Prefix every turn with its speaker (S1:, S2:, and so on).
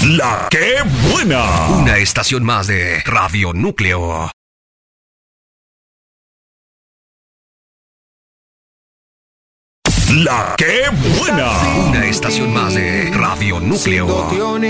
S1: La que buena.
S2: Una estación más de Radio Núcleo.
S1: La que buena.
S2: Una estación más de Radio Núcleo.